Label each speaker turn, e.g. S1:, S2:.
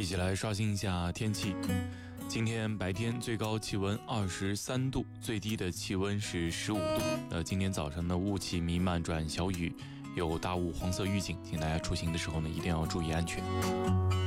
S1: 一起来刷新一下天气。今天白天最高气温23度，最低的气温是15度。今天早上的雾气弥漫转小雨，有大雾黄色预警，请大家出行的时候呢，一定要注意安全。